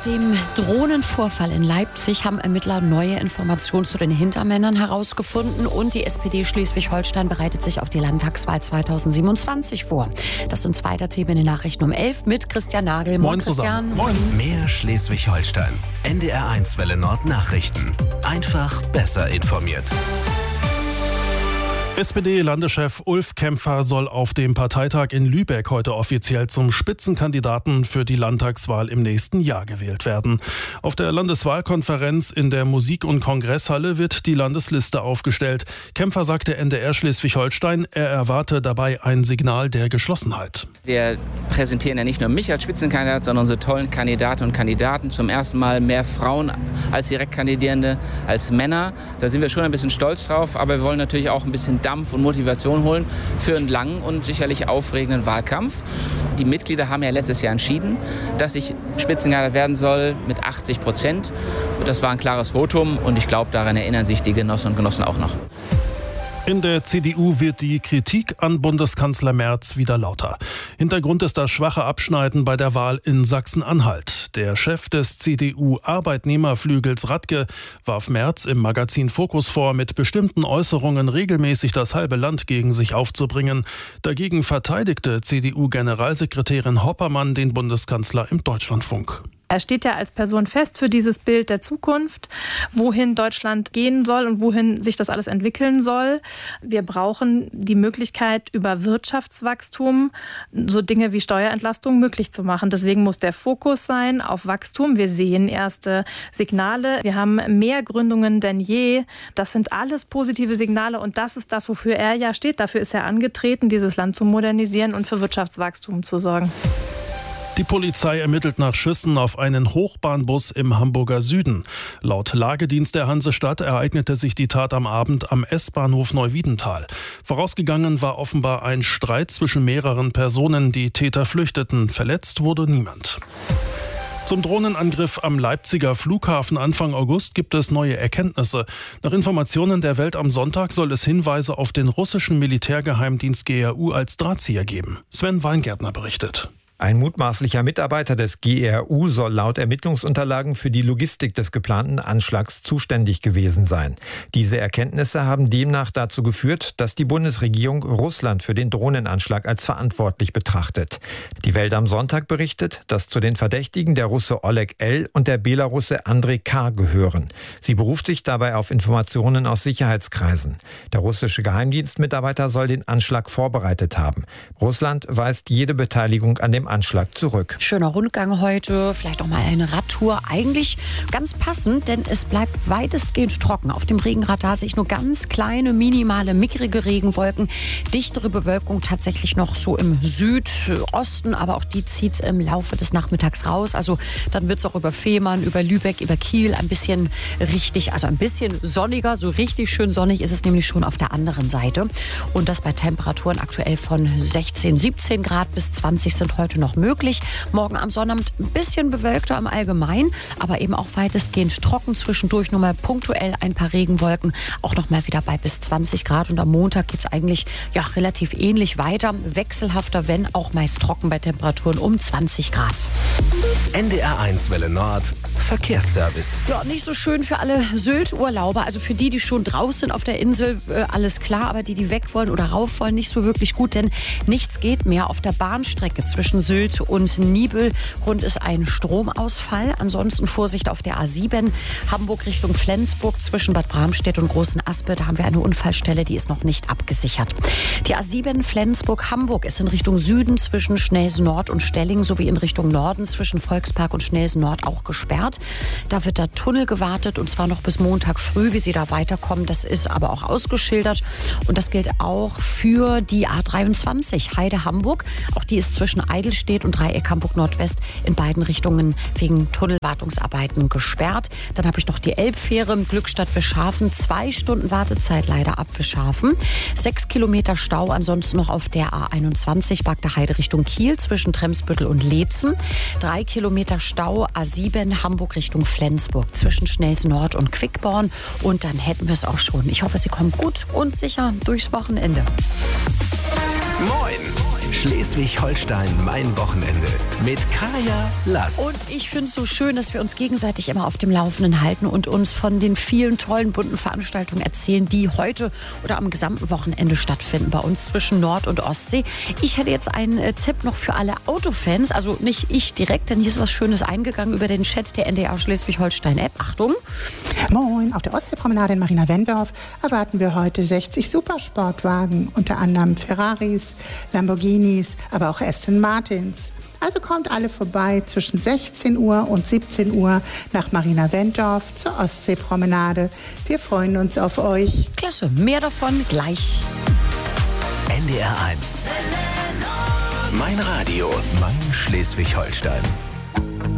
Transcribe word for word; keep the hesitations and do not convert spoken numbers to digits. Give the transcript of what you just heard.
dem Drohnenvorfall in Leipzig haben Ermittler neue Informationen zu den Hintermännern herausgefunden und die S P D Schleswig-Holstein bereitet sich auf die Landtagswahl zweitausendsiebenundzwanzig vor. Das sind zwei der Themen in den Nachrichten um elf mit Christian Nagel. Moin, Moin Christian. Moin. Mehr Schleswig-Holstein. N D R eins Welle Nord Nachrichten. Einfach besser informiert. S P D-Landeschef Ulf Kämpfer soll auf dem Parteitag in Lübeck heute offiziell zum Spitzenkandidaten für die Landtagswahl im nächsten Jahr gewählt werden. Auf der Landeswahlkonferenz in der Musik- und Kongresshalle wird die Landesliste aufgestellt. Kämpfer sagte N D R Schleswig-Holstein, er erwarte dabei ein Signal der Geschlossenheit. Wir präsentieren ja nicht nur mich als Spitzenkandidat, sondern unsere tollen Kandidatinnen und Kandidaten. Zum ersten Mal mehr Frauen als Direktkandidierende, als Männer. Da sind wir schon ein bisschen stolz drauf, aber wir wollen natürlich auch ein bisschen Dampf und Motivation holen für einen langen und sicherlich aufregenden Wahlkampf. Die Mitglieder haben ja letztes Jahr entschieden, dass ich Spitzenkandidat werden soll mit achtzig Prozent. Das war ein klares Votum und ich glaube, daran erinnern sich die Genossinnen und Genossen auch noch. In der C D U wird die Kritik an Bundeskanzler Merz wieder lauter. Hintergrund ist das schwache Abschneiden bei der Wahl in Sachsen-Anhalt. Der Chef des C D U-Arbeitnehmerflügels Radke warf Merz im Magazin Fokus vor, mit bestimmten Äußerungen regelmäßig das halbe Land gegen sich aufzubringen. Dagegen verteidigte C D U-Generalsekretärin Hoppermann den Bundeskanzler im Deutschlandfunk. Er steht ja als Person fest für dieses Bild der Zukunft, wohin Deutschland gehen soll und wohin sich das alles entwickeln soll. Wir brauchen die Möglichkeit, über Wirtschaftswachstum so Dinge wie Steuerentlastung möglich zu machen. Deswegen muss der Fokus sein auf Wachstum. Wir sehen erste Signale. Wir haben mehr Gründungen denn je. Das sind alles positive Signale und das ist das, wofür er ja steht. Dafür ist er angetreten, dieses Land zu modernisieren und für Wirtschaftswachstum zu sorgen. Die Polizei ermittelt nach Schüssen auf einen Hochbahnbus im Hamburger Süden. Laut Lagedienst der Hansestadt ereignete sich die Tat am Abend am S-Bahnhof Neuwiedental. Vorausgegangen war offenbar ein Streit zwischen mehreren Personen. Die Täter flüchteten. Verletzt wurde niemand. Zum Drohnenangriff am Leipziger Flughafen Anfang August gibt es neue Erkenntnisse. Nach Informationen der Welt am Sonntag soll es Hinweise auf den russischen Militärgeheimdienst G R U als Drahtzieher geben. Sven Weingärtner berichtet. Ein mutmaßlicher Mitarbeiter des G R U soll laut Ermittlungsunterlagen für die Logistik des geplanten Anschlags zuständig gewesen sein. Diese Erkenntnisse haben demnach dazu geführt, dass die Bundesregierung Russland für den Drohnenanschlag als verantwortlich betrachtet. Die Welt am Sonntag berichtet, dass zu den Verdächtigen der Russe Oleg L. und der Belarusse Andrei K. gehören. Sie beruft sich dabei auf Informationen aus Sicherheitskreisen. Der russische Geheimdienstmitarbeiter soll den Anschlag vorbereitet haben. Russland weist jede Beteiligung an dem Anschlag zurück. Schöner Rundgang heute, vielleicht auch mal eine Radtour. Eigentlich ganz passend, denn es bleibt weitestgehend trocken. Auf dem Regenradar sehe ich nur ganz kleine, minimale, mickrige Regenwolken. Dichtere Bewölkung tatsächlich noch so im Südosten, aber auch die zieht im Laufe des Nachmittags raus. Also dann wird es auch über Fehmarn, über Lübeck, über Kiel ein bisschen richtig, also ein bisschen sonniger. So richtig schön sonnig ist es nämlich schon auf der anderen Seite. Und das bei Temperaturen aktuell von sechzehn, siebzehn Grad bis zwanzig sind heute noch möglich. Morgen am Sonnabend ein bisschen bewölkter im Allgemeinen, aber eben auch weitestgehend trocken. Zwischendurch nur mal punktuell ein paar Regenwolken, auch noch mal wieder bei bis zwanzig Grad. Und am Montag geht es eigentlich ja, relativ ähnlich weiter. Wechselhafter, wenn auch meist trocken bei Temperaturen um zwanzig Grad. N D R eins Welle Nord Verkehrsservice. Ja, nicht so schön für alle Sylt-Urlauber. Also für die, die schon draus sind auf der Insel, äh, alles klar. Aber die, die weg wollen oder rauf wollen, nicht so wirklich gut. Denn nichts geht mehr. Auf der Bahnstrecke zwischen Sylt und Nibelgrund ist ein Stromausfall. Ansonsten Vorsicht auf der A sieben. Hamburg Richtung Flensburg zwischen Bad Bramstedt und Großen Aspe. Da haben wir eine Unfallstelle, die ist noch nicht abgesichert. Die A sieben Flensburg-Hamburg ist in Richtung Süden zwischen Schnelsen Nord und Stelling sowie in Richtung Norden zwischen Volkspark und Schnelsen Nord auch gesperrt. Da wird der Tunnel gewartet und zwar noch bis Montag früh, wie Sie da weiterkommen. Das ist aber auch ausgeschildert und das gilt auch für die A dreiundzwanzig Heide-Hamburg. Auch die ist zwischen Eidelstedt und Dreieck Hamburg Nordwest in beiden Richtungen wegen Tunnelwartungsarbeiten gesperrt. Dann habe ich noch die Elbfähre Glückstadt Wischhafen. Zwei Stunden Wartezeit leider ab Wischhafen. Sechs Kilometer Stau ansonsten noch auf der A einundzwanzig Bagder Heide Richtung Kiel zwischen Tremsbüttel und Leetzen. Drei Kilometer Stau A sieben Hamburg Richtung Flensburg zwischen Schnelsen Nord und Quickborn. Und dann hätten wir es auch schon. Ich hoffe, Sie kommen gut und sicher durchs Wochenende. Moin! Schleswig-Holstein, mein Wochenende. Mit Kaya Lass. Und ich finde es so schön, dass wir uns gegenseitig immer auf dem Laufenden halten und uns von den vielen tollen, bunten Veranstaltungen erzählen, die heute oder am gesamten Wochenende stattfinden bei uns zwischen Nord- und Ostsee. Ich hätte jetzt einen äh, Tipp noch für alle Autofans, also nicht ich direkt, denn hier ist was Schönes eingegangen über den Chat der N D R Schleswig-Holstein-App. Achtung! Moin, auf der Ostseepromenade in Marienwendorf erwarten wir heute sechzig Supersportwagen, unter anderem Ferraris, Lamborghinis, aber auch Aston Martins. Also kommt alle vorbei zwischen sechzehn Uhr und siebzehn Uhr nach Marienwendorf zur Ostseepromenade. Wir freuen uns auf euch. Klasse, mehr davon gleich. N D R eins. Mein Radio, mein Schleswig-Holstein.